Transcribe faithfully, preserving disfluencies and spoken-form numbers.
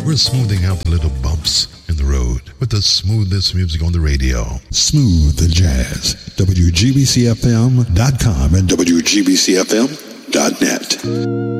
We're smoothing out the little bumps in the road with the smoothest music on the radio. Smooth Jazz. W G B C F M dot com and W G B C F M dot net.